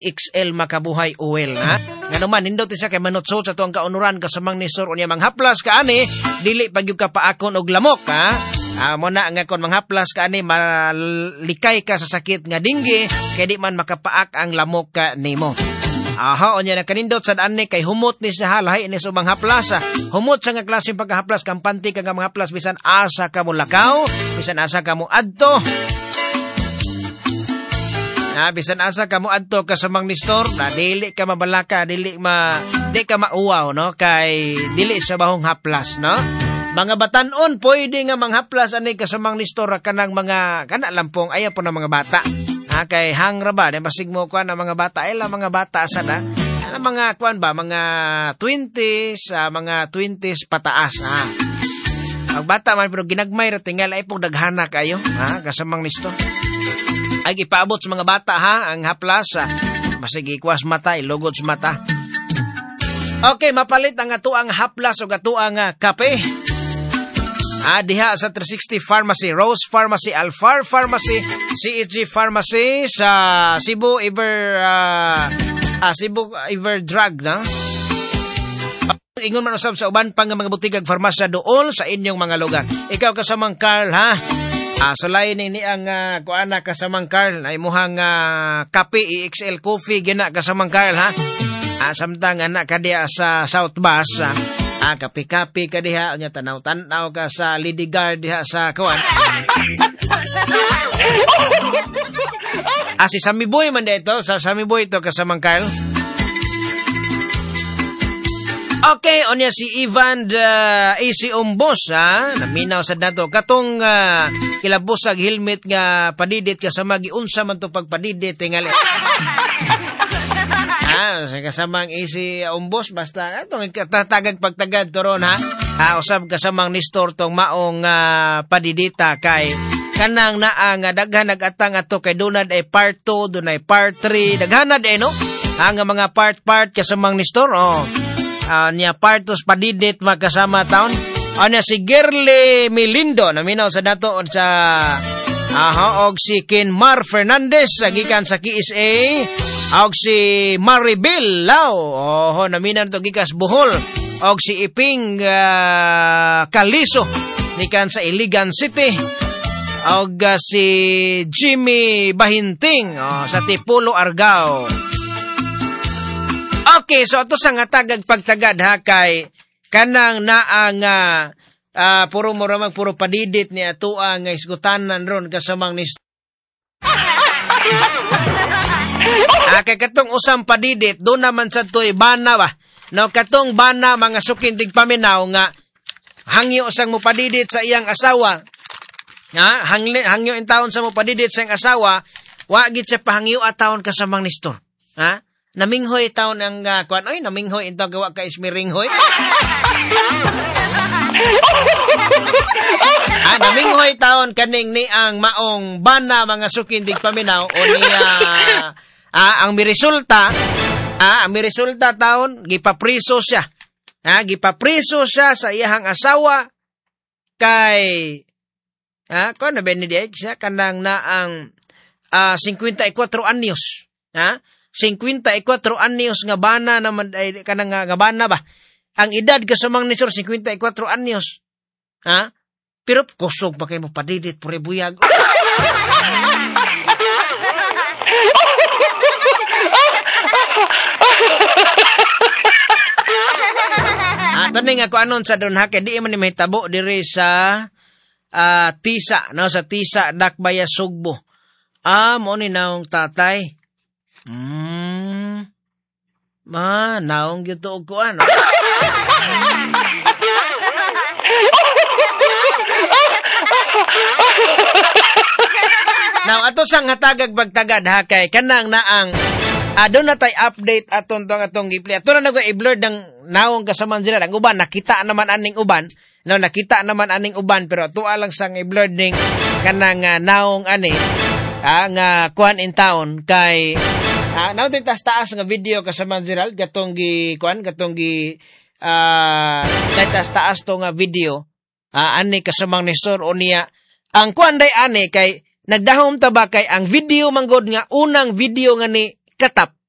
XL makabuhay oil ha. Nga naman nindot siya kay manutsot sa tuang kaunuran kasamang ni Sir unya manghaplas ka ani dili pagyud ka paakon og lamok ha. Mo na nga kon manghaplas ka ani malikay ka sa sakit nga dinggi kay di man makapaak ang lamok ka nimo. Aha, onya na kanindot sa ani kay humot ni siya lahi ni subang haplas. Humot sa nga klaseng pagkahaplas kampante ka nga manghaplas bisan asa ka mo lakaw, bisan asa ka mo adto. Bisan asa ka mo adto ka sa mang nistor, na dili ka mabalaka, di ka mauwaw no kay dili sa bahong haplas no. Mga batanon pwede nga manghaplas ani ka sa mang nistor kanang mga kana lampong aya po na mga bata. Kay hangra ba, basig mo kuan ang mga bata, ay mga bata asa na, mga kuan ba, mga 20s, mga 20s pataas, Ang bata man, pero ginagmay, tinggal ay pong daghana kayo, kasamang nisto. Ay ipaabot sa mga bata, ang haplas, basig ikwas mata, ilugod sa mata. Okay, mapalit ang atuang haplas o atuang kape. Diha sa 360 Pharmacy, Rose Pharmacy, Alfar Pharmacy, CHG Pharmacy sa Cebu Ever Drug na. Ingon man usab sa uban pang mga butigag farmasya dool sa inyong mga lugar. Ikaw kasamang Carl ha. Sulay ni ang kuana kasamang Carl ay muhang kape XL coffee gina kasamang Carl ha. Samtang anak ka diya sa South Bus kape-kape ka diha, nya tanaw-tanaw ka sa Lidigard diha sa kawan. Si Sammy Boy man dito, sa Sammy Boy to kasamang Carl. Okay, onya si Ivan AC Umbos naminaw sa dato katong kilabusag helmet nga padidit kasama giunsa man to pagpadidit tingali. Sa kasamang AC Umbos basta atong tatagag pagtagad turon usab kasamang nistor tong maong padidita kay kanang naang daghan nagatang ato kay dunad ay part 2 dunay part 3 daghanad no ang mga part kasamang nistor niya part 2 padidit magkasama taon anya si Gerly Milindo naminaw sa dato sa og si Kenmar Fernandez gikan sa KSA og si Maribel Lao naminan to gikas Bohol og si Iping Kaliso gikan sa Iligan City og si Jimmy Bahinting sa Tipolo Argao. Okay, so ato sa nga tagag pagtagad kay kanang naang puro moramag puro padidit ni ato ang isgutanan ron kasamang ni kay katong usang padidit do naman sa toy bana ba no katong bana mga sukindig paminaw nga hangyo sang mo padidit sa iyang asawa hangyo in taon sa mo padidit sa iyang asawa wa gid siya pahangyo ataon kasamang nistor naminghoy taon ang kuan naminghoy into gawa ka ismiringhoy. Naminghoy taon kaning ni ang maong bana mga sukindig paminaw o niya ang miresulta taon gipapriso siya. Gipapriso siya sa iyang asawa kay kuan na benedict siya kanang na ang 54 anyos. 54 anyos nga bana naman ay kanang nga bana ba. Ang edad kasamang ni Sir 54 anyos. Pero kusog pa kayo mo padidit pure buyag. Tani nga ko anon sa doon kay di man ni mahitabo diri sa Tisa no sa Tisa Dakbaya Sugbo. Mo ni naong tatay. Naong gyud to ko ano. Now ato sang hatagag pagtagad kay kanang naang doon na tay update atong gipli. Ato na nag-i-blur ng naong kasaman sila. Ang uban nakita naman aning uban. No, nakita naman aning uban pero ato lang sang i-blur ning kanang naong ani nga kuan in town kay now taas nga video kasaman Gerald gatong gi kuan gatong gi taas to nga video ani kasamang Nestor o niya ang kuan day ani kay nagdahom ta ba kay ang video manggod nga unang video nga ni katap